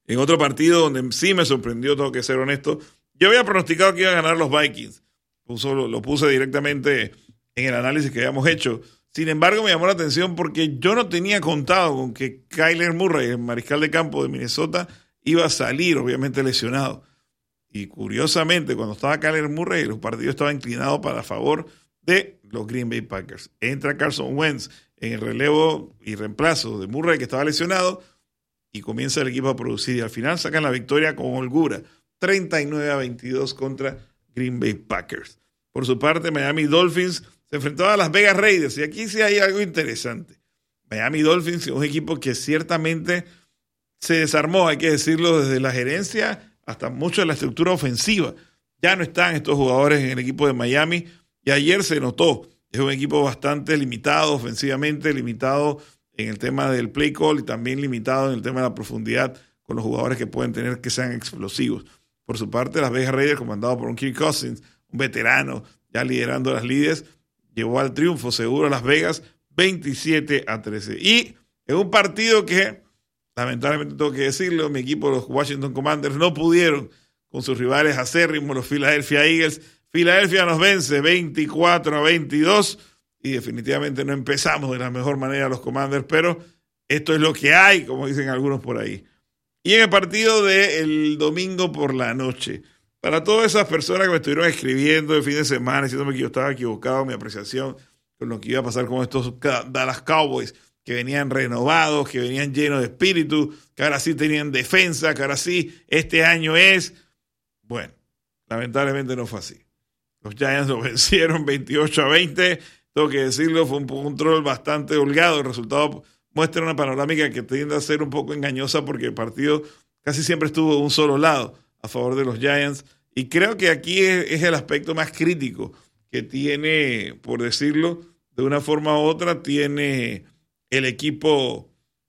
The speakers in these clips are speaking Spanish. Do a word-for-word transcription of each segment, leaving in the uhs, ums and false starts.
En otro partido donde sí me sorprendió, tengo que ser honesto, yo había pronosticado que iban a ganar los Vikings. Puso, lo, lo puse directamente en el análisis que habíamos hecho. Sin embargo, me llamó la atención porque yo no tenía contado con que Kyler Murray, el mariscal de campo de Minnesota, iba a salir, obviamente lesionado. Y curiosamente, cuando estaba Kyler Murray, el partido estaba inclinado para favor de los Green Bay Packers. Entra Carson Wentz en el relevo y reemplazo de Murray, que estaba lesionado, y comienza el equipo a producir. Y al final sacan la victoria con holgura, treinta y nueve a veintidós contra Green Bay Packers. Por su parte, Miami Dolphins se enfrentaba a Las Vegas Raiders. Y aquí sí hay algo interesante. Miami Dolphins es un equipo que ciertamente se desarmó, hay que decirlo, desde la gerencia hasta mucho de la estructura ofensiva. Ya no están estos jugadores en el equipo de Miami. Y ayer se notó. Es un equipo bastante limitado ofensivamente, limitado en el tema del play call y también limitado en el tema de la profundidad con los jugadores que pueden tener que sean explosivos. Por su parte, Las Vegas Raiders, comandado por un Kirk Cousins, un veterano, ya liderando las líderes, llevó al triunfo seguro a Las Vegas veintisiete a trece. Y en un partido que, lamentablemente tengo que decirlo, mi equipo, los Washington Commanders, no pudieron con sus rivales acérrimos, los Philadelphia Eagles. Filadelfia nos vence veinticuatro a veintidós y definitivamente no empezamos de la mejor manera los Commanders, pero esto es lo que hay, como dicen algunos por ahí. Y en el partido del domingo por la noche, para todas esas personas que me estuvieron escribiendo el fin de semana, diciéndome que yo estaba equivocado en mi apreciación con lo que iba a pasar con estos Dallas Cowboys, que venían renovados, que venían llenos de espíritu, que ahora sí tenían defensa, que ahora sí este año es... Bueno, lamentablemente no fue así. Los Giants lo vencieron veintiocho a veinte. Tengo que decirlo, fue un control bastante holgado. El resultado muestra una panorámica que tiende a ser un poco engañosa porque el partido casi siempre estuvo de un solo lado a favor de los Giants. Y creo que aquí es, es el aspecto más crítico que tiene, por decirlo de una forma u otra, tiene el equipo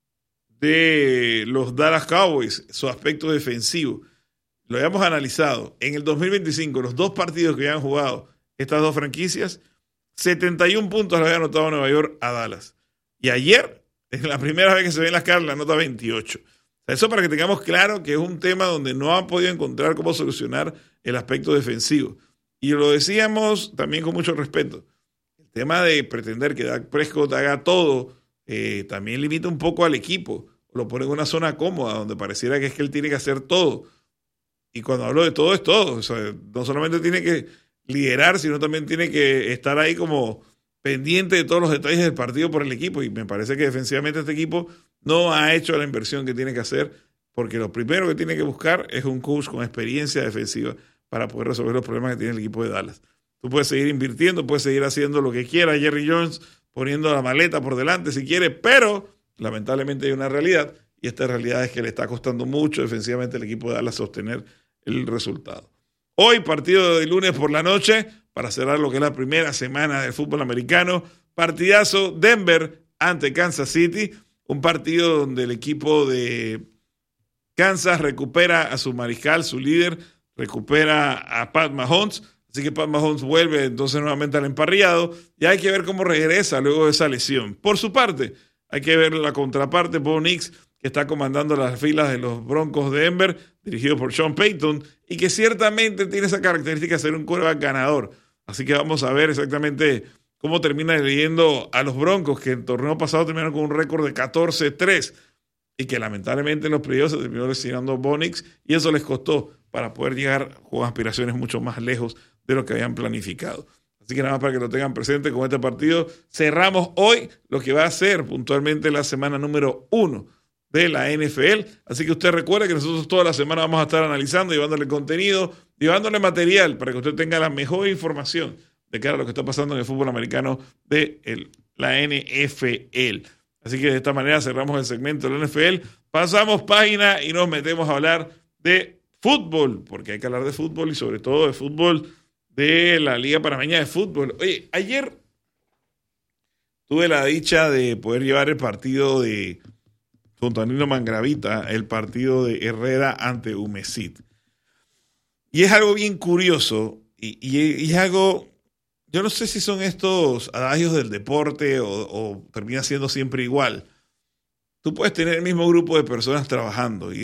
de los Dallas Cowboys, su aspecto defensivo. Lo habíamos analizado. En el dos mil veinticinco, los dos partidos que habían jugado estas dos franquicias, setenta y uno puntos le había anotado Nueva York a Dallas. Y ayer, es la primera vez que se ven las caras, la anota veintiocho. O sea, eso para que tengamos claro que es un tema donde no han podido encontrar cómo solucionar el aspecto defensivo. Y lo decíamos también con mucho respeto. El tema de pretender que Dak Prescott haga todo eh, también limita un poco al equipo. Lo pone en una zona cómoda donde pareciera que es que él tiene que hacer todo. Y cuando hablo de todo, es todo. O sea, no solamente tiene que liderar, sino también tiene que estar ahí como pendiente de todos los detalles del partido por el equipo. Y me parece que defensivamente este equipo no ha hecho la inversión que tiene que hacer, porque lo primero que tiene que buscar es un coach con experiencia defensiva para poder resolver los problemas que tiene el equipo de Dallas. Tú puedes seguir invirtiendo, puedes seguir haciendo lo que quiera Jerry Jones, poniendo la maleta por delante si quiere, pero lamentablemente hay una realidad, y esta realidad es que le está costando mucho defensivamente al equipo de Dallas sostener el resultado. Hoy, partido de lunes por la noche, para cerrar lo que es la primera semana del fútbol americano, partidazo Denver ante Kansas City, un partido donde el equipo de Kansas recupera a su mariscal, su líder, recupera a Pat Mahomes, así que Pat Mahomes vuelve entonces nuevamente al emparrillado, y hay que ver cómo regresa luego de esa lesión. Por su parte, hay que ver la contraparte, Bo Nix, que está comandando las filas de los Broncos de Denver, dirigido por Sean Payton, y que ciertamente tiene esa característica de ser un quarterback ganador. Así que vamos a ver exactamente cómo termina leyendo a los Broncos, que en el torneo pasado terminaron con un récord de catorce tres, y que lamentablemente en los playoffs se terminó lesionando Bo Nix, y eso les costó para poder llegar con aspiraciones mucho más lejos de lo que habían planificado. Así que nada más para que lo tengan presente con este partido, cerramos hoy lo que va a ser puntualmente la semana número uno de la N F L. Así que usted recuerde que nosotros toda la semana vamos a estar analizando, llevándole contenido, llevándole material para que usted tenga la mejor información de cara a lo que está pasando en el fútbol americano de el, la N F L. Así que de esta manera cerramos el segmento de la N F L, pasamos página y nos metemos a hablar de fútbol, porque hay que hablar de fútbol y sobre todo de fútbol de la Liga Panameña de Fútbol. Oye, ayer tuve la dicha de poder llevar el partido de junto a Nino Mangravita, el partido de Herrera ante Humesit. Y es algo bien curioso, y, y, y es algo, yo no sé si son estos adagios del deporte o, o termina siendo siempre igual. Tú puedes tener el mismo grupo de personas trabajando y